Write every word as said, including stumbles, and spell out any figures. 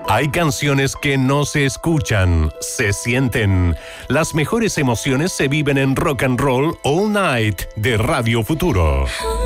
Hay canciones que no se escuchan, se sienten. Las mejores emociones se viven en Rock and Roll All Night de Radio Futuro.